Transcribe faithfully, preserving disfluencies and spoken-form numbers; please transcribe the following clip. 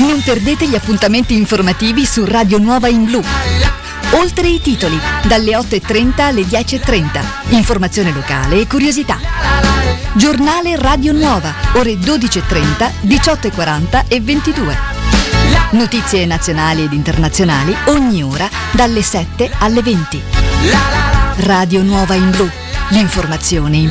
Non perdete gli appuntamenti informativi su Radio Nuova in Blu. Oltre i titoli, dalle otto e trenta alle dieci e trenta. Informazione locale e curiosità. Giornale Radio Nuova, ore dodici e trenta, diciotto e quaranta e ventidue. Notizie nazionali ed internazionali ogni ora dalle sette alle venti. Radio Nuova in Blu, l'informazione in